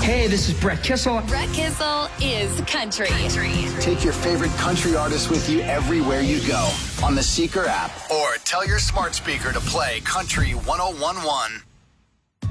Hey, this is Brett Kissel. Brett Kissel is country. Take your favorite country artists with you everywhere you go on the Seeker app or tell your smart speaker to play Country 101.1.